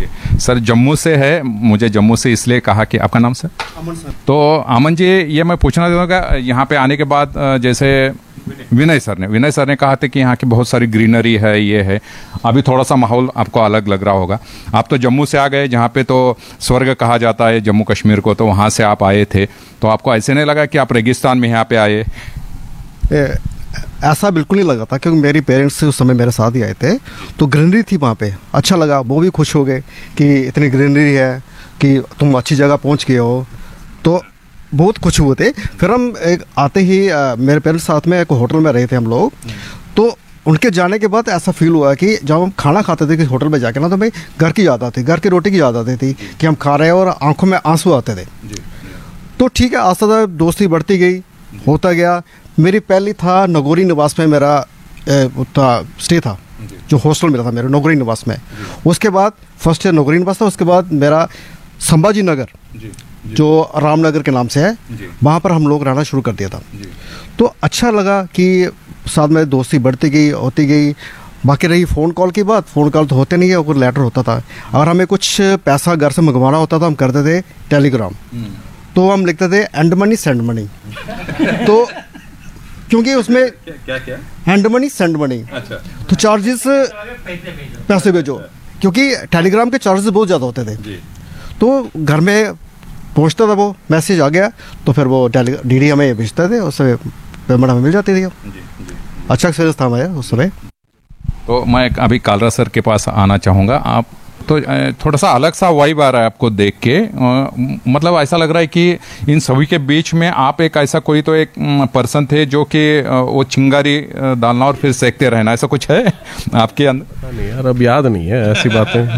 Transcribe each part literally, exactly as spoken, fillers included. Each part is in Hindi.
ओके सर, जम्मू से है, मुझे जम्मू से इसलिए कहा कि आपका नाम सर? अमन सर। तो अमन जी, ये मैं पूछना चाहूँगा, यहाँ पे आने के बाद अ, जैसे विनय सर ने विनय सर ने कहा था कि यहाँ की बहुत सारी ग्रीनरी है, ये है, अभी थोड़ा सा माहौल आपको अलग लग रहा होगा। आप तो जम्मू से आ गए, जहाँ पे तो स्वर्ग कहा जाता है जम्मू कश्मीर को, तो वहाँ से आप आए थे, तो आपको ऐसे नहीं लगा कि आप रेगिस्तान में यहाँ पे आए? ए, ऐसा बिल्कुल नहीं लगा था, क्योंकि मेरे पेरेंट्स उस समय मेरे साथ ही आए थे, तो ग्रीनरी थी वहाँ पे, अच्छा लगा, वो भी खुश हो गए कि इतनी ग्रीनरी है, कि तुम अच्छी जगह पहुँच गए हो, तो बहुत खुश हुए थे। फिर हम एक आते ही आ, मेरे पेरेंट्स साथ में एक होटल में रहे थे हम लोग, तो उनके जाने के बाद ऐसा फील हुआ कि जब हम खाना खाते थे किसी होटल में जाके ना, तो भाई घर की याद आती, घर की रोटी की याद आती थी कि हम खा रहे हैं, और आंखों में आंसू आते थे। तो ठीक है, आस्ता आस्ता दोस्ती बढ़ती गई, होता गया। मेरी पहली था नगोरी निवास में, मेरा ए, था स्टे था, जो हॉस्टल मेरा था मेरे नगोरी निवास में। उसके बाद फर्स्ट ईयर नगोरी निवास था, उसके बाद मेरा संभाजी नगर, जो रामनगर के नाम से है, वहाँ पर हम लोग रहना शुरू कर दिया था। तो अच्छा लगा कि साथ में दोस्ती बढ़ती गई, होती गई। बाकी रही फ़ोन कॉल की बात, फ़ोन कॉल तो होते नहीं है, और लेटर होता था। अगर हमें कुछ पैसा घर से मंगवाना होता था, हम करते थे टेलीग्राम, तो हम लिखते थे एंड मनी सेंड मनी। तो क्योंकि उसमें क्या क्या हैंड मनी सेंड मनी, अच्छा, तो चार्जेस पैसे भेजो, क्योंकि टेलीग्राम के चार्जेस बहुत ज़्यादा होते थे। तो घर में पहुंचता था वो मैसेज आ गया, तो फिर वो डी डी हमें भेजते थे, उससे पेमेंट हमें मिल जाती थी। अच्छा एक्सपीरियंस था हमारा उस समय। तो मैं अभी कालरा सर के पास आना चाहूँगा। आप तो थोड़ा सा अलग सा वाइब आ रहा है आपको देख के, मतलब ऐसा लग रहा है कि इन सभी के बीच में आप एक ऐसा कोई तो एक पर्सन थे जो कि वो चिंगारी डालना और फिर सेकते रहना, ऐसा कुछ है आपके अंदर? नहीं यार, अब याद नहीं है ऐसी बातें।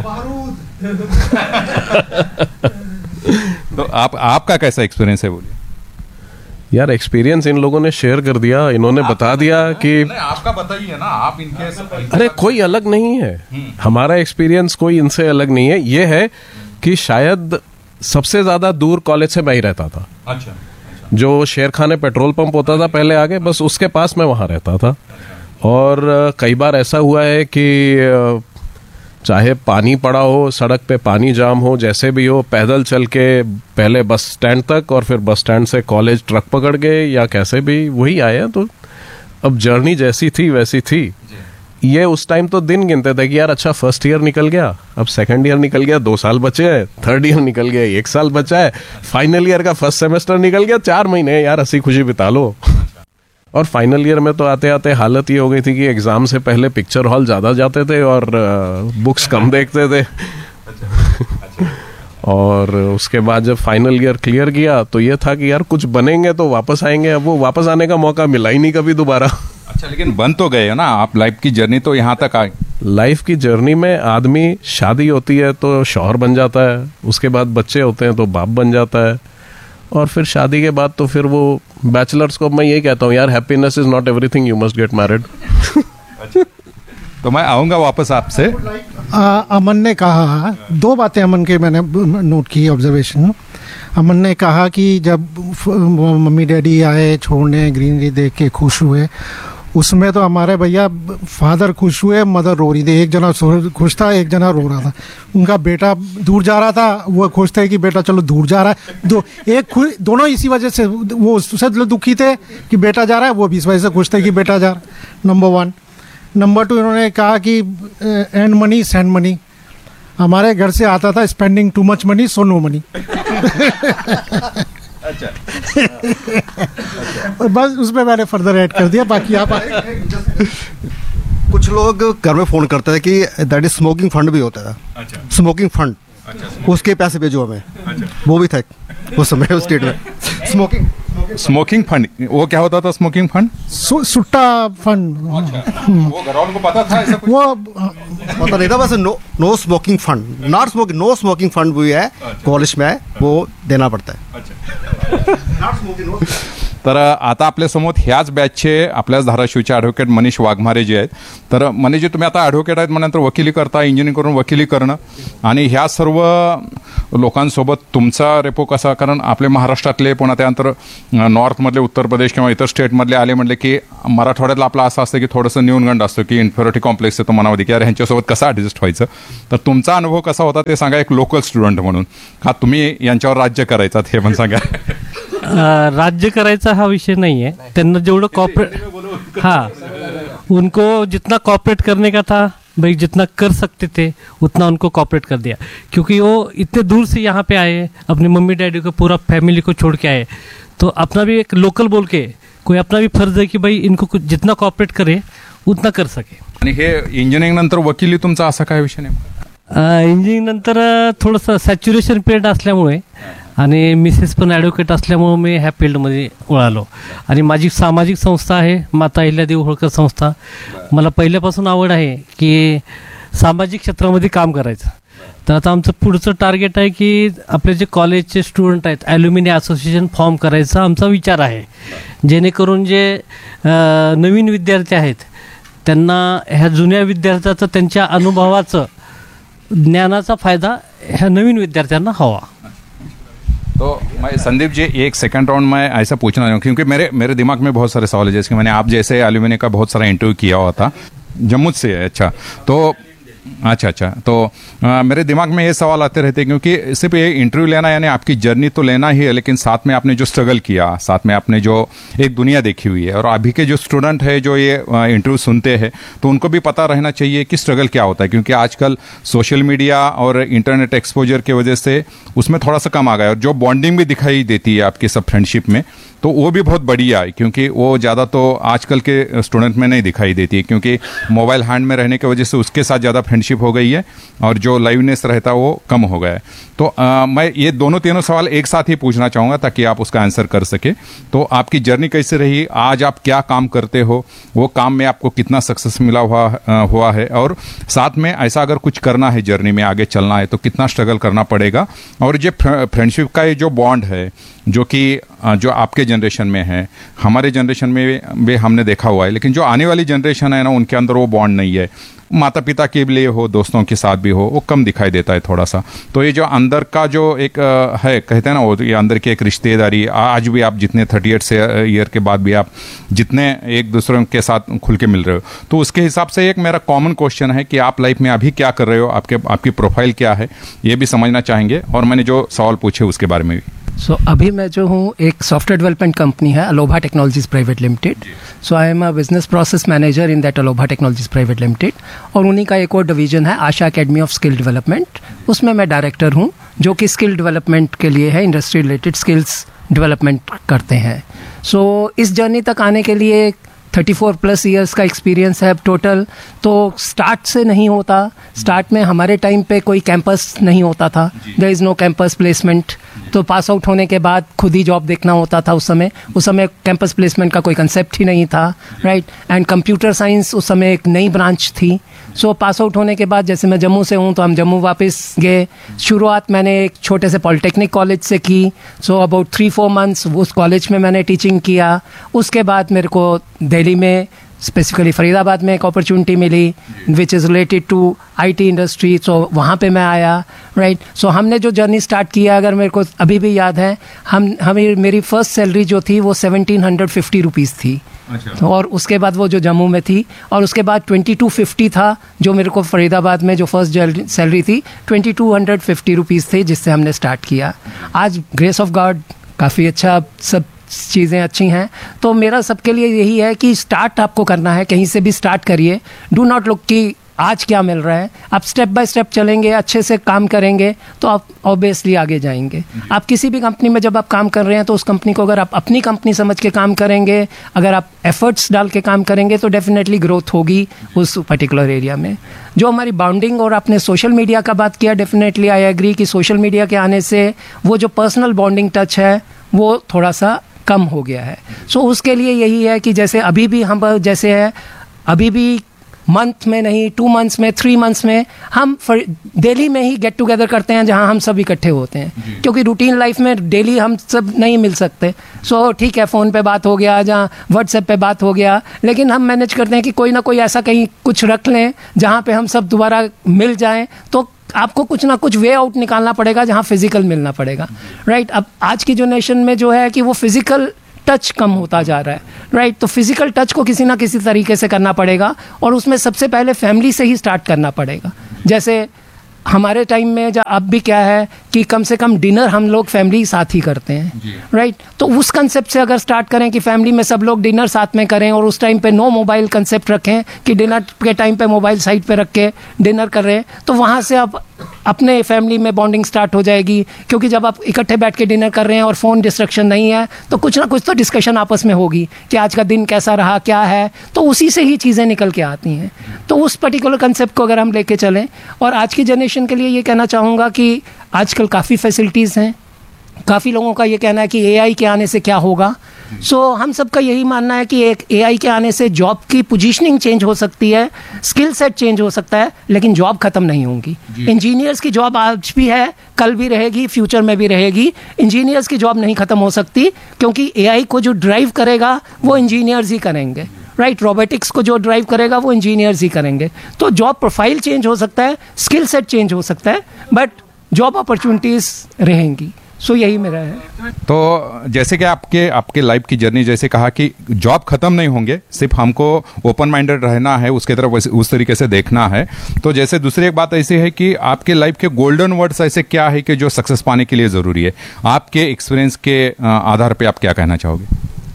तो आप आपका कैसा एक्सपीरियंस है, बोलिए यार। एक्सपीरियंस इन लोगों ने शेयर कर दिया, इन्होंने बता दिया कि नहीं, आपका बताइए ना, आप इनके अरे कोई अलग नहीं है, हमारा एक्सपीरियंस कोई इनसे अलग नहीं है। ये है कि शायद सबसे ज्यादा दूर कॉलेज से मैं ही रहता था। अच्छा, अच्छा। जो शेरखाने पेट्रोल पंप होता था पहले आगे, बस उसके पास मैं वहां रहता था। और कई बार ऐसा हुआ है कि चाहे पानी पड़ा हो, सड़क पे पानी जाम हो, जैसे भी हो, पैदल चल के पहले बस स्टैंड तक, और फिर बस स्टैंड से कॉलेज ट्रक पकड़ के, या कैसे भी वही आए हैं। तो अब जर्नी जैसी थी वैसी थी। ये उस टाइम तो दिन गिनते थे कि यार अच्छा फर्स्ट ईयर निकल गया, अब सेकंड ईयर निकल गया, दो साल बचे हैं, थर्ड ईयर निकल गया, एक साल बचा है, फाइनल ईयर का फर्स्ट सेमेस्टर निकल गया, चार महीने यार हंसी खुशी बिता लो। और फाइनल ईयर में तो आते आते हालत ये हो गई थी कि एग्जाम से पहले पिक्चर हॉल ज़्यादा जाते थे और बुक्स कम देखते थे। और उसके बाद जब फाइनल ईयर क्लियर किया तो ये था कि यार कुछ बनेंगे तो वापस आएंगे। अब वो वापस आने का मौका मिला ही नहीं कभी दोबारा। अच्छा, लेकिन बन तो गए ना आप, लाइफ की जर्नी तो यहाँ तक आए। लाइफ की जर्नी में आदमी, शादी होती है तो शौहर बन जाता है, उसके बाद बच्चे होते हैं तो बाप बन जाता है, और फिर शादी के बाद तो फिर वो बैचलर्स को मैं यही कहता हूँ यार, happiness is not everything, you must get married. तो मैं आऊँगा वापस आपसे। अमन ने कहा दो बातें, अमन के मैंने नोट की ऑब्जर्वेशन। अमन ने कहा कि जब मम्मी डैडी आए छोड़ने, ग्रीनरी देख के खुश हुए, उसमें तो हमारे भैया फादर खुश हुए, मदर रो रही थी। एक जना खुश था, एक जना रो रहा था। उनका बेटा दूर जा रहा था, वो खुश थे कि बेटा चलो दूर जा रहा है। दो एक दोनों इसी वजह से, वो उससे दुखी थे कि बेटा जा रहा है, वो भी इस वजह से खुश थे कि बेटा जा रहा है। Number one. नंबर टू, इन्होंने कहा कि एंड मनी सेंड मनी। हमारे घर से आता था spending too much money so no money. अच्छा। और बस उसमें मैंने फर्दर ऐड कर दिया, बाकी आप कुछ लोग घर में फ़ोन करते थे कि दैट इज स्मोकिंग फंड भी होता था। अच्छा। Smoking fund. अच्छा। उसके पैसे भेजो हमें। अच्छा। वो भी था उस समय उस स्टेट में। स्मोकिंग स्मोकिंग फंड, वो क्या होता था स्मोकिंग फंड? सु, सुट्टा फंड। अच्छा। वो घर वालों को पता था ऐसा कुछ? वो पता नहीं था, बस no no smoking fund, not smoking, no smoking fund भी है। अच्छा। कॉलेज में है, वो देना पडता है। अच्छा। तर आता आपल्या समोर ह्याच बॅचचे आपल्याच धाराशिवचे ॲडव्होकेट मनीष वाघमारे जे आहेत. तर मनीषजी, तुम्ही आता ॲडव्होकेट आहेत, म्हणल्यानंतर वकिली करता, इंजिनिअरिंग करून वकिली करणं आणि ह्या सर्व लोकांसोबत तुमचा रेपो कसा, कारण आपले महाराष्ट्रातले पुन्हा त्यानंतर नॉर्थमधले उत्तर प्रदेश किंवा इतर स्टेटमधले आले म्हटले की मराठवाड्यातला आपला असं असतं की थोडंसं न्यूनगंड असतं की इन्फेरिटी कॉम्प्लेक्स येतो मनामध्ये की अरे ह्यांच्यासोबत कसं ॲडजस्ट व्हायचं. तर तुमचा अनुभव कसा होता ते सांगा एक लोकल स्टुडंट म्हणून. का तुम्ही यांच्यावर राज्य करायचं हे पण सांगा. अ, राज्य करायचा हा विषय नहीं है, त्यांना जेवढं कॉपरेट, हाँ उनको जितना कॉपरेट करने का था भाई, जितना कर सकते थे उतना उनको कॉपरेट कर दिया, क्योंकि वो इतने दूर से यहाँ पे आए, अपने मम्मी डैडी को पूरा फैमिली को छोड़ के आए, तो अपना भी एक लोकल बोल के कोई अपना भी फर्ज है कि भाई इनको कुछ जितना कॉपरेट करे उतना कर सके. आणि हे इंजिनिअरिंग नंतर वकिली तुमचा असा काय विषय नाही? इंजिनिअरिंग नंतर थोडंसं सॅच्युरेशन पिरियड असल्यामुळे आणि मिसेस पण ॲडव्होकेट असल्यामुळे मी ह्या फील्डमध्ये वळालो. आणि माझी सामाजिक संस्था आहे माता अहिल्यादेवी होळकर संस्था. मला पहिल्यापासून आवड आहे की सामाजिक क्षेत्रामध्ये काम करायचं. तर आता आमचं पुढचं टार्गेट आहे की आपले जे कॉलेजचे स्टुडंट आहेत ॲल्युमिनी असोसिएशन फॉर्म करायचा आमचा विचार आहे, जेणेकरून जे नवीन विद्यार्थी आहेत त्यांना ह्या जुन्या विद्यार्थ्याचं त्यांच्या अनुभवाचं ज्ञानाचा फायदा ह्या नवीन विद्यार्थ्यांना हवा. तो मैं संदीप जी एक सेकंड राउंड में ऐसा पूछना चाहूँ क्योंकि मेरे मेरे दिमाग में बहुत सारे सवाल है, जैसे कि मैंने आप जैसे एल्यूमिनी का बहुत सारा इंटरव्यू किया हुआ था, जम्मू से है. अच्छा तो अच्छा अच्छा तो आ, मेरे दिमाग में ये सवाल आते रहते हैं क्योंकि सिर्फ ये इंटरव्यू लेना यानी आपकी जर्नी तो लेना ही है, लेकिन साथ में आपने जो स्ट्रगल किया, साथ में आपने जो एक दुनिया देखी हुई है, और अभी के जो स्टूडेंट है जो ये इंटरव्यू सुनते हैं तो उनको भी पता रहना चाहिए कि स्ट्रगल क्या होता है, क्योंकि आजकल सोशल मीडिया और इंटरनेट एक्सपोजर की वजह से उसमें थोड़ा सा कम आ गया, और जो बॉन्डिंग भी दिखाई देती है आपकी सब फ्रेंडशिप में तो वो भी बहुत बढ़िया है, क्योंकि वो ज़्यादा तो आजकल के स्टूडेंट में नहीं दिखाई देती है, क्योंकि मोबाइल हैंड में रहने की वजह से उसके साथ ज़्यादा फ्रेंडशिप हो गई है और जो लाइवनेस रहता है वो कम हो गया है. तो आ, मैं ये दोनों तीनों सवाल एक साथ ही पूछना चाहूँगा ताकि आप उसका आंसर कर सके. तो आपकी जर्नी कैसे रही, आज आप क्या काम करते हो, वो काम में आपको कितना सक्सेस मिला हुआ हुआ है, और साथ में ऐसा अगर कुछ करना है जर्नी में आगे चलना है तो कितना स्ट्रगल करना पड़ेगा, और जो फ्रेंडशिप का ये जो बॉन्ड है जो कि जो आपके जनरेशन में है, हमारे जनरेशन में भी हमने देखा हुआ है, लेकिन जो आने वाली जनरेशन है ना उनके अंदर वो बॉन्ड नहीं है, माता पिता के लिए हो दोस्तों के साथ भी हो, वो कम दिखाई देता है थोड़ा सा. तो ये जो अंदर का जो एक है कहते हैं ना वो ये अंदर की एक रिश्तेदारी, आज भी आप जितने थर्टी एट से ईयर के बाद भी आप जितने एक दूसरे के साथ खुल के मिल रहे हो, तो उसके हिसाब से एक मेरा कॉमन क्वेश्चन है कि आप लाइफ में अभी क्या कर रहे हो, आपके आपकी प्रोफाइल क्या है, ये भी समझना चाहेंगे, और मैंने जो सवाल पूछे उसके बारे में भी. सो so, अभी मैं जो हूँ एक सॉफ्टवेयर डेवलपमेंट कंपनी है अलोभा technologies private limited. So I am a business process manager in that अलोभा technologies private limited. और उन्हीं का एक और डिवीजन है आशा एकेडमी ऑफ स्किल डेवलपमेंट, उसमें मैं डायरेक्टर हूँ, जो कि स्किल डेवलपमेंट के लिए है, इंडस्ट्री रिलेटेड स्किल्स डेवलपमेंट करते हैं. सो so, इस जर्नी तक आने के लिए थर्टी फोर प्लस ईयर्स का एक्सपीरियंस है टोटल. तो स्टार्ट से नहीं होता, स्टार्ट में हमारे टाइम पे कोई कैंपस नहीं होता था, there is no campus placement. तो पास आउट होने के बाद खुद ही जॉब देखना होता था. उस समय उस समय कैंपस प्लेसमेंट का कोई कंसेप्ट ही नहीं था, राइट. एंड कंप्यूटर साइंस उस समय एक नई ब्रांच थी. सो पास आउट होने के बाद जैसे मैं जम्मू से हूँ तो हम जम्मू वापस गए. शुरुआत मैंने एक छोटे से पॉलिटेक्निक कॉलेज से की. So about three four months उस कॉलेज में मैंने टीचिंग किया. उसके बाद मेरे को दिल्ली में स्पेसिफिकली फरीदाबाद में एक opportunity milli which is related to IT industry. सो वहाँ पे मैं आया, राइट. सो हमने जो जर्नी स्टार्ट किया, अगर मेरे को अभी भी याद है, हम हमें मेरी फर्स्ट सैलरी जो थी वो सेवनटीन हंड्रेड फिफ्टी रुपीज़ थी. अच्छा. और उसके बाद वो जो जम्मू में थी, और उसके बाद ट्वेंटी टू फिफ्टी था जो मेरे को फरीदाबाद में जो फर्स्ट सैलरी थी twenty two hundred fifty rupees थी, जिससे हमने स्टार्ट किया. आज ग्रेस ऑफ गॉड काफ़ी अच्छा सब चीज़ें अच्छी हैं. तो मेरा सबके लिए यही है कि स्टार्ट आपको करना है, कहीं से भी स्टार्ट करिए. डू नॉट लुक कि आज क्या मिल रहा है, आप स्टेप बाय स्टेप चलेंगे, अच्छे से काम करेंगे तो आप ऑब्वियसली आगे जाएंगे. आप किसी भी कंपनी में जब आप काम कर रहे हैं तो उस कंपनी को अगर आप अपनी कंपनी समझ के काम करेंगे, अगर आप एफर्ट्स डाल के काम करेंगे तो डेफिनेटली ग्रोथ होगी उस पर्टिकुलर एरिया में. जो हमारी बाउंडिंग, और आपने सोशल मीडिया का बात किया, डेफिनेटली आई एग्री कि सोशल मीडिया के आने से वो जो पर्सनल बॉन्डिंग टच है वो थोड़ा सा कम हो गया है. सो so, उसके लिए यही है कि जैसे अभी भी हम जैसे है अभी भी मंथ में नहीं, टू मंथ्स में, थ्री मंथ्स में, हम डेली में ही गेट टुगेदर करते हैं जहां हम सब इकट्ठे होते हैं, क्योंकि रूटीन लाइफ में डेली हम सब नहीं मिल सकते। सो so, ठीक है, फ़ोन पे बात हो गया, जहाँ व्हाट्सएप पे बात हो गया, लेकिन हम मैनेज करते हैं कि कोई ना कोई ऐसा कहीं कुछ रख लें जहाँ पे हम सब दोबारा मिल जाएं। तो आपको कुछ ना कुछ वे आउट निकालना पड़ेगा जहाँ फिजिकल मिलना पड़ेगा, राइट। अब आज की जनरेशन में जो है कि वो फिजिकल टच कम होता जा रहा है, राइट। तो फिजिकल टच को किसी ना किसी तरीके से करना पड़ेगा, और उसमें सबसे पहले फैमिली से ही स्टार्ट करना पड़ेगा। जैसे हमारे टाइम में जो अब भी क्या है कि कम से कम डिनर हम लोग फैमिली साथ ही करते हैं, राइट। तो उस कंसेप्ट से अगर स्टार्ट करें कि फैमिली में सब लोग डिनर साथ में करें, और उस टाइम पे नो मोबाइल कंसेप्ट रखें कि डिनर के टाइम पे मोबाइल साइड पे रख के डिनर कर रहे हैं, तो वहाँ से आप अपने फैमिली में बॉन्डिंग स्टार्ट हो जाएगी। क्योंकि जब आप इकट्ठे बैठ के डिनर कर रहे हैं और फ़ोन डिस्ट्रक्शन नहीं है, तो कुछ ना कुछ तो डिस्कशन आपस में होगी कि आज का दिन कैसा रहा, क्या है, तो उसी से ही चीज़ें निकल के आती हैं। तो उस पर्टिकुलर कंसेप्ट को अगर हम लेके चलें, और आज की जनरेशन के लिए ये कहना चाहूँगा कि आजकल काफ़ी फैसिलिटीज़ हैं। काफ़ी लोगों का ये कहना है कि एआई के आने से क्या होगा। सो so, हम सबका यही मानना है कि एक एआई के आने से जॉब की पोजीशनिंग चेंज हो सकती है, स्किल सेट चेंज हो सकता है, लेकिन जॉब खत्म नहीं होंगी। इंजीनियर्स की जॉब आज भी है, कल भी रहेगी, फ्यूचर में भी रहेगी। इंजीनियर्स की जॉब नहीं खत्म हो सकती, क्योंकि एआई को जो ड्राइव करेगा वो इंजीनियर्स ही करेंगे, राइट। रोबोटिक्स को जो ड्राइव करेगा वो इंजीनियर्स ही करेंगे। तो जॉब प्रोफाइल चेंज हो सकता है, स्किल सेट चेंज हो सकता है, बट जॉब अपॉर्चुनिटीज़ रहेंगी। सो so, यही मेरा है। तो जैसे कि आपके आपके लाइफ की जर्नी, जैसे कहा कि जॉब खत्म नहीं होंगे, सिर्फ हमको ओपन माइंडेड रहना है, उसके तरफ उस तरीके से देखना है। तो जैसे दूसरी एक बात ऐसी है कि आपके लाइफ के गोल्डन वर्ड्स ऐसे क्या है कि जो सक्सेस पाने के लिए ज़रूरी है, आपके एक्सपीरियंस के आधार पे आप क्या कहना चाहोगे?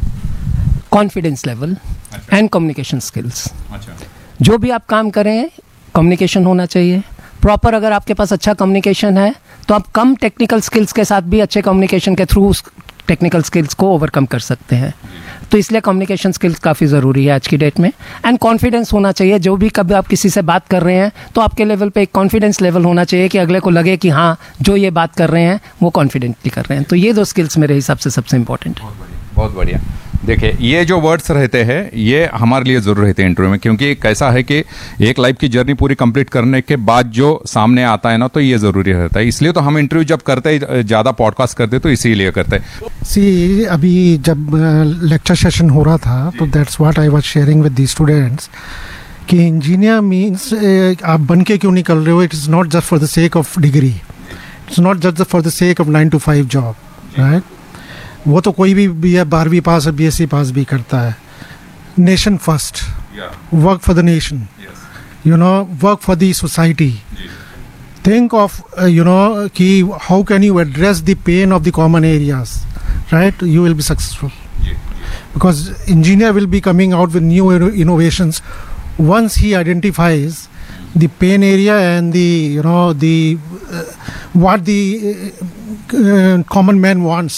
Confidence level and communication skills. जो भी आप काम करें, कम्युनिकेशन होना चाहिए प्रॉपर। अगर आपके पास अच्छा कम्युनिकेशन है तो आप कम टेक्निकल स्किल्स के साथ भी अच्छे कम्युनिकेशन के थ्रू उस टेक्निकल स्किल्स को ओवरकम कर सकते हैं। तो इसलिए कम्युनिकेशन स्किल्स काफ़ी ज़रूरी है आज की डेट में। एंड कॉन्फिडेंस होना चाहिए। जो भी कभी आप किसी से बात कर रहे हैं तो आपके लेवल पे एक कॉन्फिडेंस लेवल होना चाहिए कि अगले को लगे कि हाँ, जो ये बात कर रहे हैं वो कॉन्फिडेंटली कर रहे हैं। तो ये दो स्किल्स मेरे हिसाब से सबसे इंपॉर्टेंट है। बहुत बढ़िया। देखिए, ये जो वर्ड्स रहते हैं ये हमारे लिए जरूर रहते हैं इंटरव्यू में, क्योंकि कैसा है कि एक लाइफ की जर्नी पूरी कंप्लीट करने के बाद जो सामने आता है ना, तो ये जरूरी रहता है। इसलिए तो हम इंटरव्यू जब करते हैं, ज़्यादा पॉडकास्ट करते तो इसीलिए करते हैं। सी, अभी जब लेक्चर सेशन हो रहा था तो that's what I was sharing with the students कि इंजीनियर मीन्स आप बन के क्यों निकल रहे हो। It is not just for the sake of degree, it's not just for the sake of nine to five job, right. वो तो कोई भी बी बारहवीं पास और बीएससी पास भी करता है। Nation first, work for the nation, you know, work for the society. Think of you know कि how can you address the pain of the common areas, right. You will be successful because engineer will be coming out with new innovations once he identifies the pain area and the you know the uh, what the uh, common man wants.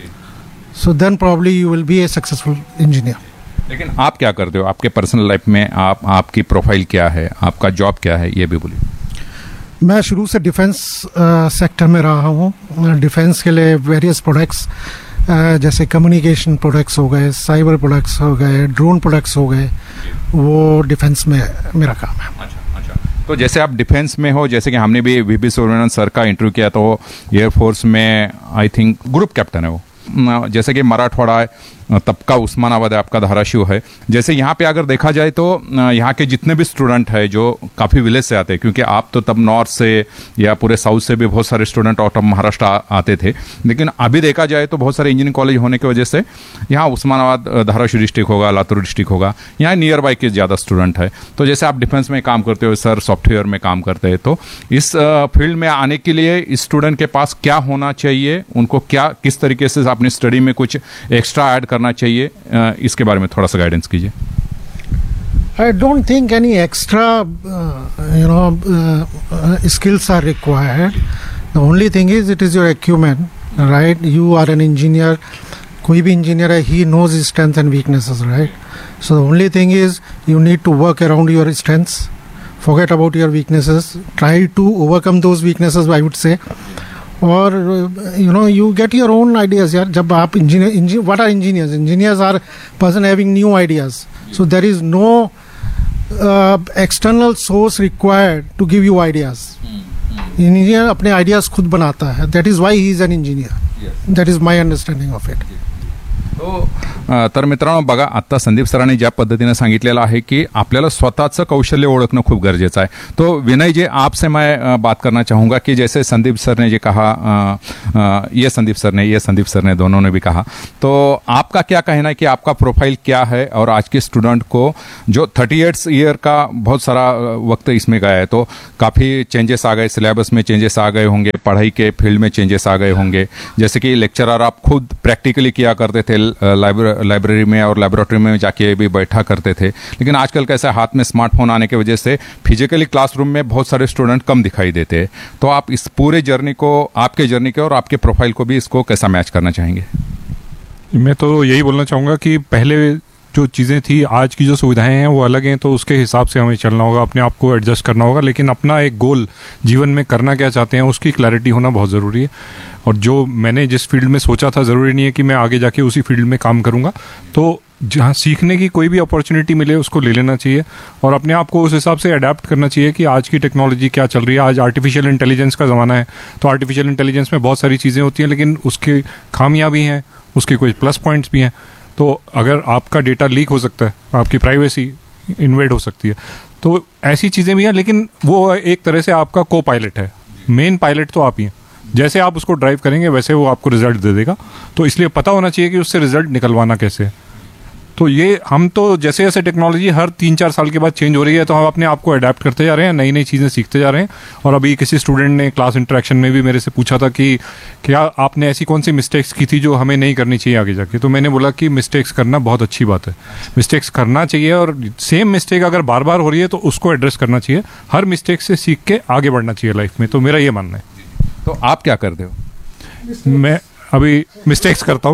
So then probably you will be a successful engineer. लेकिन आप क्या करते हो आपके पर्सनल लाइफ में? आप आपकी प्रोफाइल क्या है, आपका जॉब क्या है, ये भी बोलिए। मैं शुरू से डिफेंस सेक्टर में रहा हूँ। डिफेंस के लिए वेरियस प्रोडक्ट्स जैसे कम्युनिकेशन प्रोडक्ट्स हो गए, साइबर प्रोडक्ट्स हो गए, ड्रोन प्रोडक्ट्स हो गए, वो डिफेंस में मेरा काम है। अच्छा अच्छा। तो जैसे आप डिफेंस में हो, जैसे कि हमने भी वीपी सुब्रमण्यम सर का इंटरव्यू किया, तो एयरफोर्स में आई थिंक ग्रुप कैप्टन है वो। जैसे कि मराठवाड़ा तब का उस्मानाबाद है, आपका धाराशिव है। जैसे यहाँ पे अगर देखा जाए तो यहाँ के जितने भी स्टूडेंट हैं जो काफ़ी विलेज से आते हैं, क्योंकि आप तो तब नॉर्थ से या पूरे साउथ से भी बहुत सारे स्टूडेंट आउट ऑफ महाराष्ट्र आते थे, लेकिन अभी देखा जाए तो बहुत सारे इंजीनियरिंग कॉलेज होने की वजह से यहाँ उस्मानाबाद धाराशिव डिस्ट्रिक्ट होगा, लातूर डिस्ट्रिक्ट होगा, यहाँ नियर बाई के ज़्यादा स्टूडेंट है। तो जैसे आप डिफेंस में काम करते हो, सर सॉफ्टवेयर में काम करते हैं, तो इस फील्ड में आने के लिए इस स्टूडेंट के पास क्या होना चाहिए, उनको क्या किस तरीके से अपनी स्टडी में कुछ एक्स्ट्रा ऐड करना चाहिए, इसके बारे में थोड़ा सा गाइडेंस कीजिए। I don't think any extra, uh, you know, uh, uh, skills are required. The only thing is it is your acumen, right? You are an engineer. कोई भी engineer है, he knows his strengths and weaknesses, right? So the only thing is you need to work around your strengths. Forget about your weaknesses. Try to overcome those weaknesses, I would say. और you know you get your own ideas यार। जब आप engineer, what are engineers? Engineers are person having new ideas. So there is no external source required to give you ideas. Engineer अपने आइडियाज खुद बनाता है. That is why he is an engineer. That is my understanding of it. तो अ, तर मित्रांनो बघा, आत्ता संदीप सरांनी ज्या पद्धतीने सांगितलेलं आहे की आपल्याला स्वतःचं कौशल्य ओळखणं खूप गरजेचं आहे. तो विनय जी, आपसे मैं अ, बात करना चाहूँगा कि जैसे संदीप सर ने जो कहा, अ, अ, ये संदीप सर ने ये संदीप सर ने दोनों ने भी कहा, तो आपका क्या कहना है कि आपका प्रोफाइल क्या है और आज के स्टूडेंट को जो थर्टी एट्स ईयर का बहुत सारा अ, वक्त इसमें गया है, तो काफ़ी चेंजेस आ गए, सिलेबस में चेंजेस आ गए होंगे, पढ़ाई के फील्ड में चेंजेस आ गए होंगे. जैसे कि लेक्चरर आप खुद प्रैक्टिकली किया करते थे, लाइब्रेरी लाइब्रेरी में और लेबोरेटरी में जाके भी बैठा करते थे, लेकिन आजकल कैसे हाथ में स्मार्टफोन आने की वजह से फिजिकली क्लासरूम में बहुत सारे स्टूडेंट कम दिखाई देते हैं. तो आप इस पूरे जर्नी को, आपके जर्नी के और आपके प्रोफाइल को भी इसको कैसा मैच करना चाहेंगे? मैं तो यही बोलना चाहूँगा कि पहले जो चीज़ें थी, आज की जो सुविधाएं हैं वो अलग हैं, तो उसके हिसाब से हमें चलना होगा, अपने आप को एडजस्ट करना होगा. लेकिन अपना एक गोल, जीवन में करना क्या चाहते हैं, उसकी क्लैरिटी होना बहुत ज़रूरी है. और जो मैंने जिस फील्ड में सोचा था, ज़रूरी नहीं है कि मैं आगे जाके उसी फील्ड में काम करूँगा. तो जहाँ सीखने की कोई भी अपॉर्चुनिटी मिले उसको ले लेना चाहिए और अपने आप को उस हिसाब से अडेप्ट करना चाहिए कि आज की टेक्नोलॉजी क्या चल रही है. आज आर्टिफिशियल इंटेलिजेंस का ज़माना है, तो आर्टिफिशियल इंटेलिजेंस में बहुत सारी चीज़ें होती हैं, लेकिन उसकी खामियां भी हैं, उसके कुछ प्लस पॉइंट्स भी हैं. तो अगर आपका डेटा लीक हो सकता है, आपकी प्राइवेसी इन्वेड हो सकती है, तो ऐसी चीज़ें भी हैं. लेकिन वो एक तरह से आपका को पायलट है, मेन पायलट तो आप ही हैं. जैसे आप उसको ड्राइव करेंगे वैसे वो आपको रिजल्ट दे देगा. तो इसलिए पता होना चाहिए कि उससे रिजल्ट निकलवाना कैसे है. तो ये हम तो जैसे जैसे टेक्नोलॉजी हर तीन चार साल के बाद चेंज हो रही है, तो हम अपने आप को अडेप्ट करते जा रहे हैं, नई नई चीज़ें सीखते जा रहे हैं. और अभी किसी स्टूडेंट ने क्लास इंटरेक्शन में भी मेरे से पूछा था कि क्या आपने ऐसी कौन सी मिस्टेक्स की थी जो हमें नहीं करनी चाहिए आगे जाके. तो मैंने बोला कि मिस्टेक्स करना बहुत अच्छी बात है, मिस्टेक्स करना चाहिए, और सेम मिस्टेक अगर बार बार हो रही है तो उसको एड्रेस करना चाहिए. हर मिस्टेक से सीख के आगे बढ़ना चाहिए लाइफ में. तो मेरा ये मानना है. तो आप क्या करते हो? मैं अभी मिस्टेक्स करता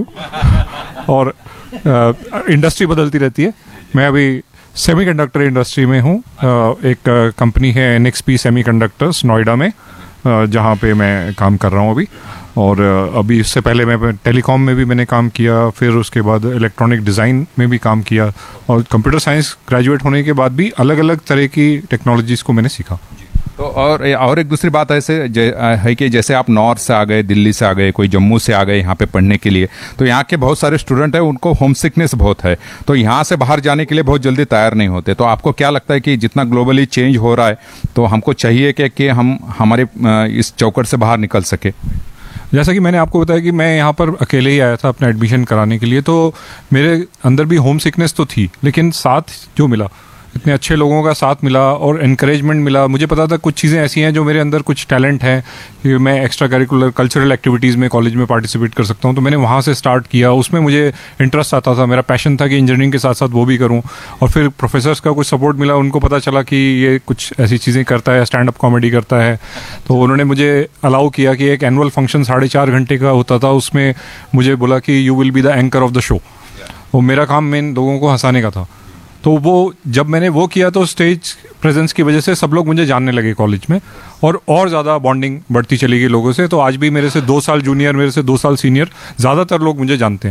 हूँ और इंडस्ट्री बदलती रहती है. मैं अभी सेमीकंडक्टर इंडस्ट्री में हूँ. एक कंपनी है N x P semiconductors Noida में, जहाँ पे मैं काम कर रहा हूँ अभी. और अभी इससे पहले मैं टेलीकॉम में भी मैंने काम किया, फिर उसके बाद इलेक्ट्रॉनिक डिज़ाइन में भी काम किया, और कंप्यूटर साइंस ग्रेजुएट होने के बाद भी अलग अलग तरह की टेक्नोलॉजीज़ को मैंने सीखा. तो और और एक दूसरी बात ऐसे है कि जैसे आप नॉर्थ से आ गए, दिल्ली से आ गए, कोई जम्मू से आ गए यहाँ पे पढ़ने के लिए, तो यहाँ के बहुत सारे स्टूडेंट हैं, उनको होम सिकनेस बहुत है, तो यहाँ से बाहर जाने के लिए बहुत जल्दी तैयार नहीं होते. तो आपको क्या लगता है कि जितना ग्लोबली चेंज हो रहा है, तो हमको चाहिए कि, कि हम हमारे इस चौकट से बाहर निकल सके? जैसा कि मैंने आपको बताया कि मैं यहाँ पर अकेले ही आया था अपना एडमिशन कराने के लिए, तो मेरे अंदर भी होम सिकनेस तो थी, लेकिन साथ जो मिला, इतने अच्छे लोगों का साथ मिला और एनकरेजमेंट मिला. मुझे पता था कुछ चीज़ें ऐसी हैं जो मेरे अंदर कुछ टैलेंट है कि मैं एक्स्ट्रा करिकुलर कल्चरल एक्टिविटीज़ में कॉलेज में पार्टिसिपेट कर सकता हूँ. तो मैंने वहाँ से स्टार्ट किया, उसमें मुझे इंटरेस्ट आता था, मेरा पैशन था कि इंजीनियरिंग के साथ साथ वो भी करूँ. और फिर प्रोफेसर्स का कुछ सपोर्ट मिला, उनको पता चला कि ये कुछ ऐसी चीज़ें करता है, स्टैंड अप कॉमेडी करता है, तो उन्होंने मुझे अलाउ किया कि एक एनुअल फंक्शन साढ़े चार घंटे का होता था, उसमें मुझे बोला कि you will be the anchor of the show. वो मेरा काम मेन लोगों को हंसाने का था. तो वो जब मैंने वो किया तो स्टेज प्रेजेंस की वजह से सब लोग मुझे जानने लगे कॉलेज में, और और ज़्यादा बॉन्डिंग बढ़ती चली गई लोगों से. तो आज भी मेरे से दो साल जूनियर, मेरे से दो साल सीनियर, ज़्यादातर लोग मुझे जानते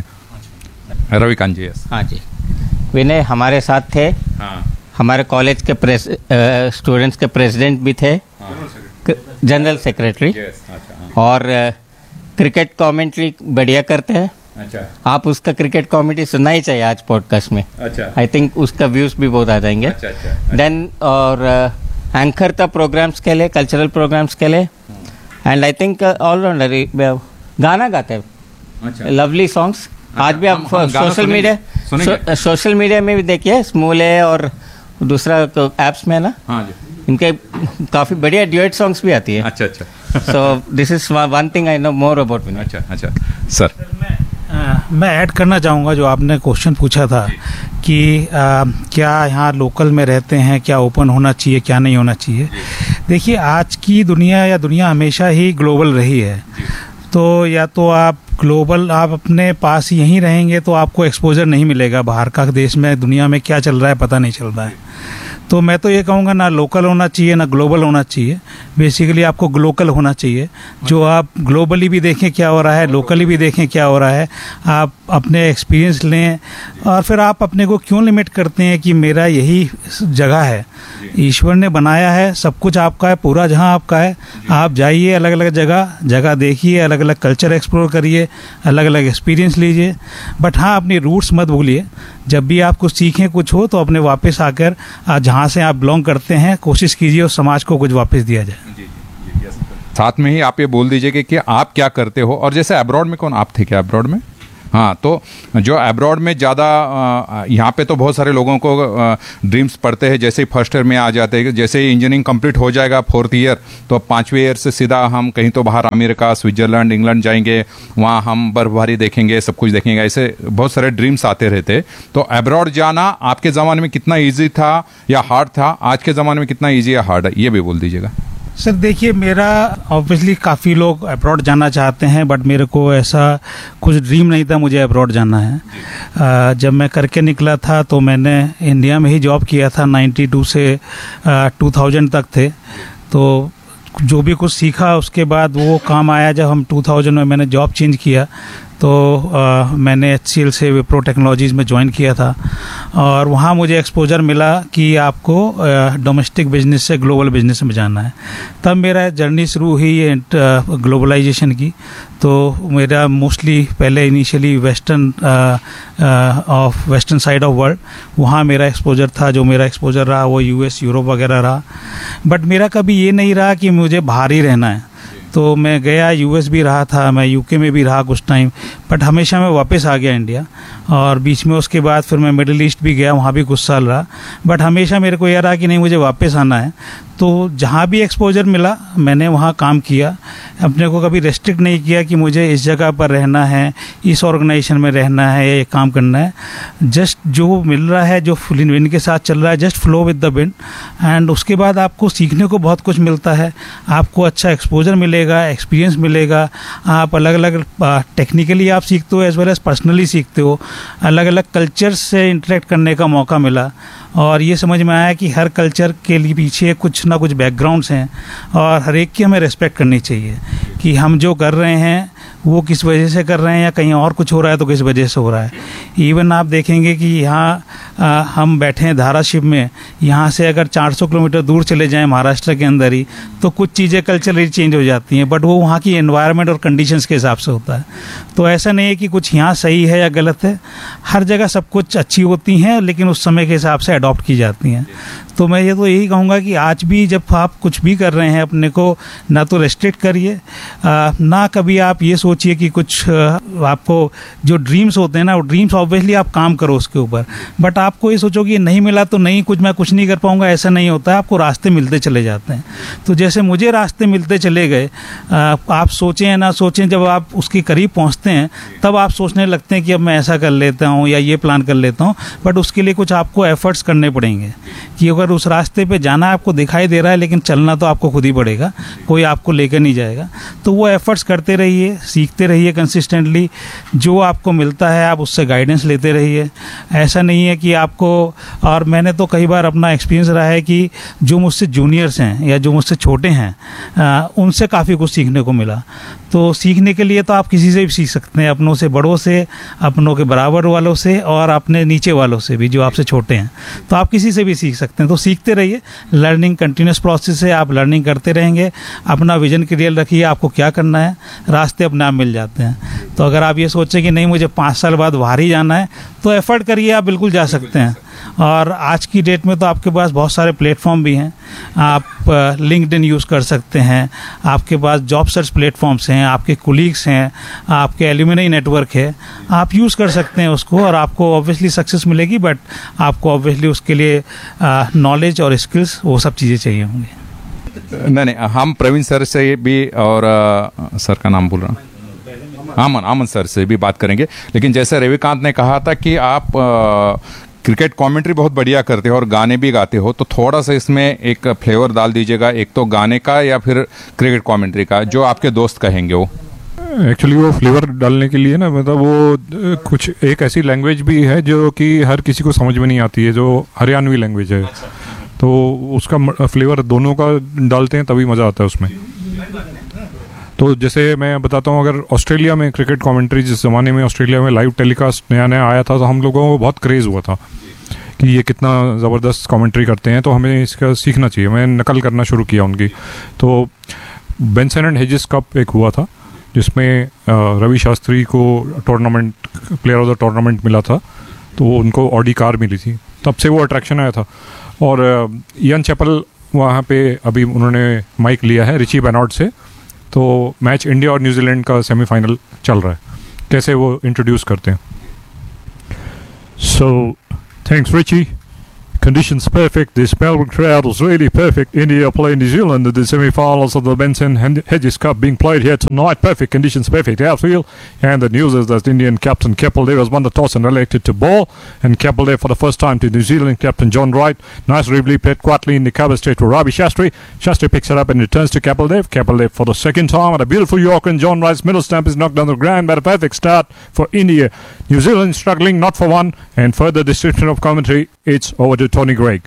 हैं. रविकांत जी. हाँ जी, विनय हमारे साथ थे. हाँ. हमारे कॉलेज के प्रेस स्टूडेंट्स के प्रेसिडेंट भी थे, जनरल सेक्रेटरी, और क्रिकेट कमेंट्री बढ़िया करते हैं. अच्छा. आप उसका क्रिकेट कमेंट्री सुनना ही चाहिए आज पॉडकास्ट में. अच्छा. आई थिंक उसका व्यूज भी बहुत आ जाएंगे. अच्छा, अच्छा. देन और एंकर था प्रोग्राम्स के लिए, कल्चरल प्रोग्राम्स के लिए, एंड आई थिंक ऑलराउंडर गाना गाते हैं. अच्छा. Lovely songs. आज भी आप सोशल मीडिया सोशल मीडिया में भी देखिए, स्मूले और दूसरा एप्स में ना, हाँ जी, इनके काफ़ी बढ़िया ड्यूएट सॉन्ग्स भी आती है. अच्छा अच्छा. So this is one thing I know more about विनय. अच्छा अच्छा सर. आ, मैं ऐड करना चाहूँगा जो आपने क्वेश्चन पूछा था कि आ, क्या यहाँ लोकल में रहते हैं, क्या ओपन होना चाहिए, क्या नहीं होना चाहिए. देखिए, आज की दुनिया या दुनिया हमेशा ही ग्लोबल रही है, तो या तो आप ग्लोबल आप अपने पास यहीं रहेंगे तो आपको एक्सपोजर नहीं मिलेगा. बाहर का देश में, दुनिया में क्या चल रहा है पता नहीं चल रहा है. तो मैं तो ये कहूँगा ना लोकल होना चाहिए ना ग्लोबल होना चाहिए. बेसिकली आपको ग्लोकल होना चाहिए, जो आप ग्लोबली भी देखें क्या हो रहा है, लोकली भी देखें क्या हो रहा है, आप अपने एक्सपीरियंस लें, और फिर आप अपने को क्यों लिमिट करते हैं कि मेरा यही जगह है। ईश्वर ने बनाया है, सब कुछ आपका है, पूरा जहां आपका है। आप जाइए अलग अलग जगह जगह देखिए, अलग अलग कल्चर एक्सप्लोर करिए, अलग अलग एक्सपीरियंस लीजिए, बट हाँ अपनी रूट्स मत भूलिए। जब भी आप कुछ सीखें कुछ हो तो अपने वापस आकर जहाँ से आप बिलोंग करते हैं कोशिश कीजिए उस समाज को कुछ वापस दिया जाए। साथ में ही आप ये बोल दीजिए कि, कि आप क्या करते हो, और जैसे अब्रॉड में कौन आप थे क्या अब्रॉड में? हाँ, तो जो अब्रॉड में ज़्यादा, यहाँ पे तो बहुत सारे लोगों को ड्रीम्स पढ़ते हैं, जैसे ही फर्स्ट ईयर में आ जाते हैं, जैसे ही इंजीनियरिंग कंप्लीट हो जाएगा फोर्थ ईयर, तो अब पाँचवें ईयर से सीधा हम कहीं तो बाहर अमेरिका, स्विट्जरलैंड, इंग्लैंड जाएंगे, वहाँ हम बर्फबारी देखेंगे, सब कुछ देखेंगे, ऐसे बहुत सारे ड्रीम्स आते रहते। तो अब्रॉड जाना आपके ज़माने में कितना ईजी था या हार्ड था, आज के ज़माने में कितना ईजी या हार्ड है, ये भी बोल दीजिएगा। सर देखिए, मेरा ऑब्वियसली काफ़ी लोग अब्रॉड जाना चाहते हैं, बट मेरे को ऐसा कुछ ड्रीम नहीं था मुझे अब्रॉड जाना है। आ, जब मैं करके निकला था तो मैंने इंडिया में ही जॉब किया था, बानवे से टू थाउज़ेंड तक थे। तो जो भी कुछ सीखा उसके बाद वो काम आया जब हम टू थाउज़ेंड में मैंने जॉब चेंज किया, तो आ, मैंने एच सी एल से विप्रो टेक्नोलॉजीज़ में ज्वाइन किया था, और वहाँ मुझे एक्सपोजर मिला कि आपको डोमेस्टिक बिजनेस से ग्लोबल बिजनेस में जाना है। तब मेरा जर्नी शुरू हुई ग्लोबलाइजेशन की। तो मेरा मोस्टली पहले initially western of western side of world, वहाँ मेरा एक्सपोजर था। जो मेरा एक्सपोजर रहा वो यूएस, यूरोप वगैरह रहा, बट मेरा कभी ये नहीं रहा कि मुझे बाहर ही रहना है। तो मैं गया, यूएस भी रहा था, मैं यूके में भी रहा कुछ टाइम, बट हमेशा मैं वापस आ गया इंडिया। और बीच में उसके बाद फिर मैं मिडिल ईस्ट भी गया, वहाँ भी कुछ साल रहा, बट हमेशा मेरे को यह रहा कि नहीं मुझे वापस आना है। तो जहाँ भी एक्सपोजर मिला मैंने वहाँ काम किया, अपने को कभी रेस्ट्रिक्ट नहीं किया कि मुझे इस जगह पर रहना है, इस ऑर्गेनाइजेशन में रहना है, ये काम करना है। जस्ट जो मिल रहा है, जो विंड के साथ चल रहा है, just flow with the wind. And उसके बाद आपको सीखने को बहुत कुछ मिलता है, आपको अच्छा एक्सपोजर मिलेगा, एक्सपीरियंस मिलेगा, आप अलग अलग टेक्निकली आप सीखते हो एज वेल एज पर्सनली सीखते हो, अलग अलग कल्चर से इंटरेक्ट करने का मौका मिला। और ये समझ में आया कि हर कल्चर के लिए पीछे कुछ ना कुछ बैकग्राउंड्स हैं, और हर एक की हमें रिस्पेक्ट करनी चाहिए कि हम जो कर रहे हैं वो किस वजह से कर रहे हैं, या कहीं और कुछ हो रहा है तो किस वजह से हो रहा है। इवन आप देखेंगे कि यहाँ हम बैठे हैं धाराशिव में, यहाँ से अगर चार सौ किलोमीटर दूर चले जाएं महाराष्ट्र के अंदर ही, तो कुछ चीज़ें कल्चरली चेंज हो जाती हैं, बट वो वहाँ की एनवायरनमेंट और कंडीशंस के हिसाब से होता है। तो ऐसा नहीं है कि कुछ यहाँ सही है या गलत है, हर जगह सब कुछ अच्छी होती हैं, लेकिन उस समय के हिसाब से अडॉप्ट की जाती हैं। तो मैं ये तो यही कहूँगा कि आज भी जब आप कुछ भी कर रहे हैं, अपने को ना तो रेस्ट्रिक्ट करिए, ना कभी आप ये सोचिए कि कुछ आपको जो ड्रीम्स होते हैं ना, वो ड्रीम्स ऑब्वियसली आप काम करो उसके ऊपर, बट आपको ये सोचो कि नहीं मिला तो नहीं, कुछ मैं कुछ नहीं कर पाऊंगा, ऐसा नहीं होता है। आपको रास्ते मिलते चले जाते हैं। तो जैसे मुझे रास्ते मिलते चले गए, आप सोचें या ना सोचें, जब आप उसके करीब पहुंचते हैं तब आप सोचने लगते हैं कि अब मैं ऐसा कर लेता हूं या ये प्लान कर लेता हूं, बट उसके लिए कुछ आपको एफर्ट्स करने पड़ेंगे। कि अगर उस रास्ते पे जाना आपको दिखाई दे रहा है, लेकिन चलना तो आपको खुद ही पड़ेगा, कोई आपको लेकर नहीं जाएगा। तो वो एफर्ट्स करते रहिए, सीखते रहिए कंसिस्टेंटली, जो आपको मिलता है आप उससे गाइडेंस लेते रहिए। ऐसा नहीं है कि आपको, और मैंने तो कई बार अपना एक्सपीरियंस रहा है कि जो मुझसे जूनियर्स हैं या जो मुझसे छोटे हैं, आ, उनसे काफ़ी कुछ सीखने को मिला। तो सीखने के लिए तो आप किसी से भी सीख सकते हैं, अपनों से, बड़ों से, अपनों के बराबर वालों से, और अपने नीचे वालों से भी जो आपसे छोटे हैं। तो आप किसी से भी सीख सकते हैं। तो सीखते रहिए, लर्निंग कंटिन्यूस प्रोसेस है, आप लर्निंग करते रहेंगे। अपना विजन क्लियर रखिए, आपको क्या करना है, रास्ते अपने आप मिल जाते हैं। तो अगर आप ये सोचें कि नहीं मुझे पाँच साल बाद बाहर ही जाना है, तो एफर्ट करिए, आप बिल्कुल जा सकते हैं। और आज की डेट में तो आपके पास बहुत सारे प्लेटफॉर्म भी हैं, आप लिंक्डइन यूज़ कर सकते हैं, आपके पास जॉब सर्च प्लेटफॉर्म्स हैं, आपके कोलीग्स हैं, आपके एल्यूमिनी नेटवर्क है, आप यूज़ कर सकते हैं उसको, और आपको ऑब्वियसली सक्सेस मिलेगी, बट आपको ऑब्वियसली उसके लिए नॉलेज और स्किल्स, वो सब चीज़ें चाहिए होंगी। नहीं नहीं, हम प्रवीण सर से भी, और आ, सर का नाम बोल रहा हूँ, आमन आमन सर से भी बात करेंगे। लेकिन जैसे रविकांत ने कहा था कि आप आ, क्रिकेट कमेंट्री बहुत बढ़िया करते हो और गाने भी गाते हो, तो थोड़ा सा इसमें एक फ्लेवर डाल दीजिएगा, एक तो गाने का या फिर क्रिकेट कमेंट्री का, जो आपके दोस्त कहेंगे वो। एक्चुअली वो फ्लेवर डालने के लिए ना, मतलब वो कुछ एक ऐसी लैंग्वेज भी है जो कि हर किसी को समझ में नहीं आती है, जो हरियाणवी लैंग्वेज है। तो उसका फ्लेवर दोनों का डालते हैं तभी मज़ा आता है उसमें। तो जैसे मैं बताता हूँ, अगर ऑस्ट्रेलिया में क्रिकेट कमेंट्री जिस ज़माने में ऑस्ट्रेलिया में लाइव टेलीकास्ट नया नया आया था, तो हम लोगों को बहुत क्रेज़ हुआ था कि ये कितना ज़बरदस्त कमेंट्री करते हैं, तो हमें इसका सीखना चाहिए। मैं नकल करना शुरू किया उनकी। तो बेंसन एंड हेजिस कप एक हुआ था जिसमें रवि शास्त्री को tournament player of the tournament मिला था, तो उनको ऑडी कार मिली थी, तब से वो अट्रैक्शन आया था। और इयान चैपल वहाँ पे अभी उन्होंने माइक लिया है रिची बेनॉर्ड से, तो मैच इंडिया और न्यूजीलैंड का सेमीफाइनल चल रहा है, कैसे वो इंट्रोड्यूस करते हैं। So, thanks, Richie. Conditions perfect. This Melbourne crowd was really perfect. India playing New Zealand in the semi-finals of the Benson Hedges Cup being played here tonight. Perfect conditions, perfect outfield. And the news is that Indian captain Kapil Dev has won the toss and elected to bowl. And Kapil Dev for the first time to New Zealand captain John Wright. Nice relief played quietly in the cover straight for Ravi Shastri. Shastri picks it up and returns to Kapil Dev. Kapil Dev for the second time at a beautiful Yorker, and John Wright's middle stump is knocked on the ground. But a perfect start for India. New Zealand struggling not for one. And further description of commentary, it's over to Tony Greig.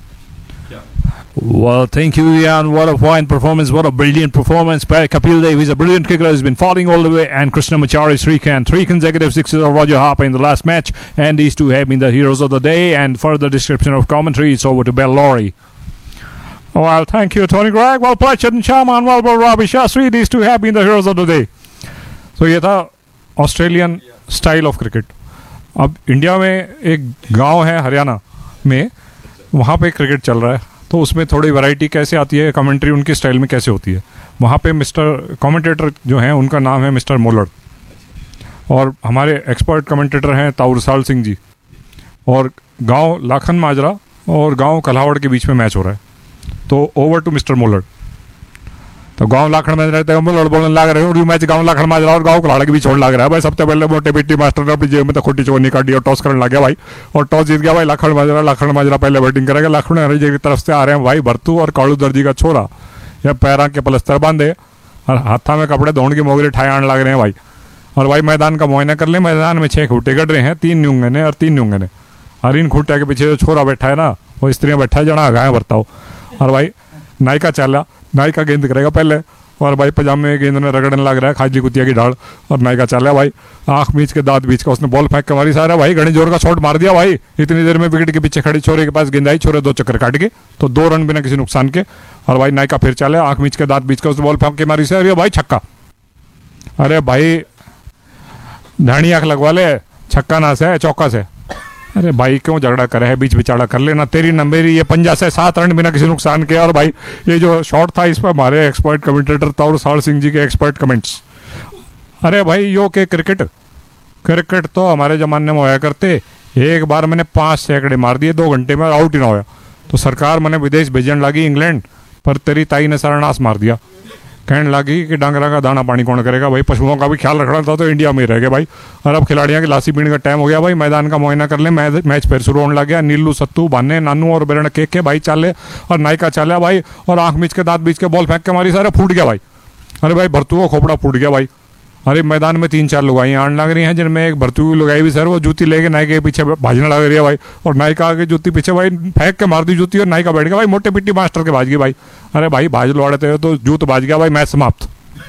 Well, thank you, Ian. What a fine performance. What a brilliant performance by Kapil Dev. He's a brilliant cricketer. He's been falling all the way. And Krishnamachari Srikanth. Three consecutive sixes of Roger Harper in the last match. And these two have been the heroes of the day. And further description of commentary, it's over to Bell Laurie. Well, thank you, Tony Greig. Well played, Chetan Sharma, and well played, Ravi Shastri. These two have been the heroes of the day. तो ये था ऑस्ट्रेलियन स्टाइल ऑफ क्रिकेट। अब इंडिया में एक गांव है हरियाणा में, वहाँ पे क्रिकेट चल रहा है, तो उसमें थोड़ी वैरायटी कैसे आती है, कमेंट्री उनकी स्टाइल में कैसे होती है। वहाँ पे मिस्टर कमेंटेटर जो हैं उनका नाम है मिस्टर मोलड़, और हमारे एक्सपर्ट कमेंटेटर हैं ताउरसाल सिंह जी। और गांव लाखन माजरा और गांव कल्हावड़ के बीच में मैच हो रहा है, तो ओवर टू मिस्टर मोलड़। तो गांव लाखन में रहते हैं, मोलड़ बोलने लग रहे हैं, मैच गांव लाखन माजरा और गांव कल्हाड़ के बीच होने लग रहा है। भाई सबसे पहले मोटे पिट्टी मास्टर ने अपनी जेब में तो खोटी चोनी काटी और टॉस करने लग गया भाई, और टॉस जीत गया भाई लाखन माजरा। लाखन माजरा पहले बैटिंग करेगा, लाखन हरी जी की तरफ से आ रहे हैं भाई भरतू और कालू दर्जी का छोरा, या पैरा के पलस्तर बांधे और हाथा में कपड़े धोने की मोगरे ठाए आने लग रहे हैं भाई। और भाई मैदान का मुआयना कर ले, मैदान में छह खूटे गड़ रहे हैं, तीन न्यूंगे ने और तीन न्यूंगे ने, और इन खूटे के पीछे जो छोरा बैठा है ना, वो स्त्रियाँ बैठा है जना गाय बरताओ। और भाई नायका चाला, नायका गेंद करेगा पहले, और भाई पजामे में गेंद में रगड़ने लग रहा है खाजी कुतिया की ढाल, और नायका चाला भाई आंख बीच के दांत बीच का, उसने बॉल फेंक के मारी सारा भाई, घने जोर का शॉट मार दिया भाई। इतनी देर में विकेट के पीछे खड़ी छोरे के पास गेंद आई, छोरे दो चक्कर काट के, तो दो रन बिना किसी नुकसान के। और भाई नायका फिर चले, आंख बीच के दांत बीच का, उसने बॉल फेंक के मारी से, अरे भाई छक्का। अरे भाई धानी आंख लगवा ले, छक्का ना से चौका से। अरे भाई क्यों झगड़ा करे है, बीच बिचाड़ा कर लेना, तेरी न मेरी, ये पंजा से सात रन बिना किसी नुकसान के। और भाई ये जो शॉट था, इस पर हमारे एक्सपर्ट कमेंटेटर ताउरसाल सिंह जी के एक्सपर्ट कमेंट्स। अरे भाई यो के क्रिकेट क्रिकेट तो हमारे ज़माने में होया करते, एक बार मैंने पाँच सैकड़े मार दिए दो घंटे में, आउट ही ना होया, तो सरकार मैंने विदेश भेजने लगी इंग्लैंड, पर तेरी ताई ने सरनाश मार दिया। कहने लगी कि डांगरा का दाना पानी कौन करेगा भाई, पशुओं का भी ख्याल रखना था, तो इंडिया में ही रह गए भाई। और अब खिलाड़ियों की लासी पीने का टाइम हो गया भाई, मैदान का मुआयना कर ले, मैच मैच फिर शुरू होने लग गया। नीलू सत्तू भाने नानू और बेरण केक के भाई चाले, और नायका चाले भाई, और आंख बीच के दांत बीच के बॉल फेंक के मारी सारे, फूट गया भाई। अरे भाई भरतू का खोपड़ा फूट गया भाई। अरे मैदान में तीन चार लुगाई आने लग रही हैं, जिनमें एक भरतू की लुगाई भी सर वो जूती लेके नायके के पीछे भाजने लग रही है भाई, और नायका आगे जूती पीछे भाई फेंक के मार दी जूती, और नायका बैठ गया भाई मोटे पिट्टी मास्टर के भाज गई भाई। अरे भाई भाज लौड़ते तो जूत भाज गया भाई, मैच समाप्त।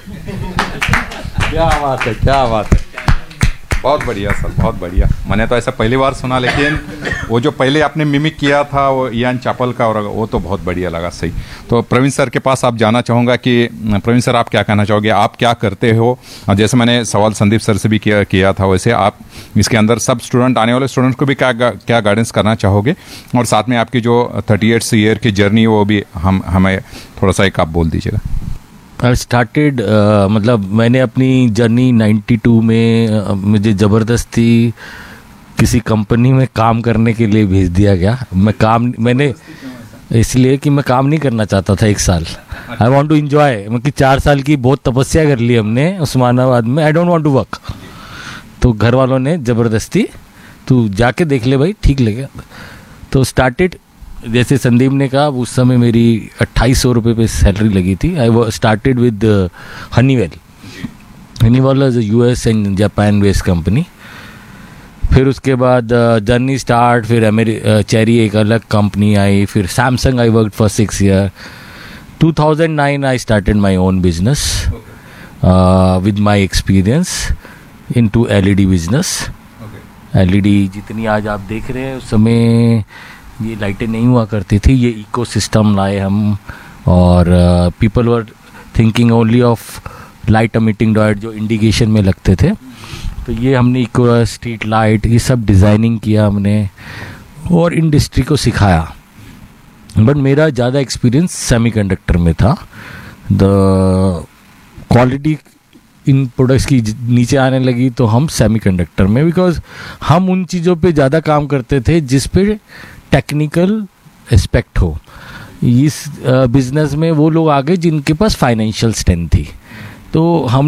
क्या बात है, क्या बात है, बहुत बढ़िया सर, बहुत बढ़िया। मैंने तो ऐसा पहली बार सुना, लेकिन वो जो पहले आपने मिमिक किया था वो इयान चैपल का, और वो तो बहुत बढ़िया लगा। सही। तो प्रवीण सर के पास आप जाना चाहूँगा कि प्रवीण सर आप क्या कहना चाहोगे, आप क्या करते हो? और जैसे मैंने सवाल संदीप सर से भी किया किया था, वैसे आप इसके अंदर सब स्टूडेंट, आने वाले स्टूडेंट्स को भी क्या क्या गाइडेंस करना चाहोगे, और साथ में आपकी जो थर्टी एट्स ईयर की जर्नी वो भी हम हमें थोड़ा सा एक आप बोल दीजिएगा। आई स्टार्टेड मतलब मैंने अपनी जर्नी नाइन्टी टू में uh, मुझे ज़बरदस्ती किसी कंपनी में काम करने के लिए भेज दिया गया। मैं काम मैंने इसलिए कि मैं काम नहीं करना चाहता था एक साल, आई वांट टू एंजॉय। मतलब चार साल की बहुत तपस्या कर ली हमने उस्मानाबाद में, I don't want to work. तो घर वालों ने ज़बरदस्ती तू जाके देख ले भाई, ठीक लगेगा। तो स्टार्टेड, जैसे संदीप ने कहा, उस समय मेरी अट्ठाईस सौ रुपये पे सैलरी लगी थी। I started with Honeywell. Honeywell is a US and Japan based company. फिर उसके बाद जर्नी uh, स्टार्ट, फिर अमेरि चेरी एक अलग कंपनी आई, फिर Samsung I work for six year. two thousand nine I started my own business uh, with my experience into L E D business. L E D जितनी आज आप देख रहे हैं उस समय ये लाइटें नहीं हुआ करती थी, ये इकोसिस्टम लाए हम, और people were thinking only of light emitting dot जो इंडिकेशन में लगते थे, तो ये हमने इको स्ट्रीट लाइट ये सब डिज़ाइनिंग किया हमने और इंडस्ट्री को सिखाया. बट मेरा ज़्यादा एक्सपीरियंस सेमीकंडक्टर में था. द क्वालिटी इन प्रोडक्ट्स की नीचे आने लगी तो हम सेमीकंडक्टर में, बिकॉज हम उन चीज़ों पे ज़्यादा काम करते थे जिस पे टेक्निकल एस्पेक्ट हो. इस बिजनेस में वो लोग आ गए जिनके पास फाइनेंशियल स्ट्रेंथ थी, तो हम